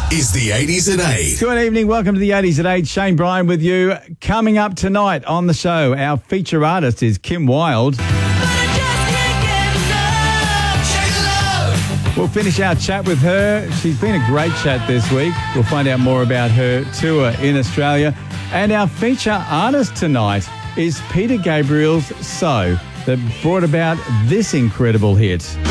is the 80s at 8. Good evening. Welcome to the 80s at 8. Shane Bryan with you. Coming up tonight on the show, our feature artist is Kim Wilde. We'll finish our chat with her. She's been a great chat this week. We'll find out more about her tour in Australia. And our feature artist tonight is Peter Gabriel's So, that brought about this incredible hit.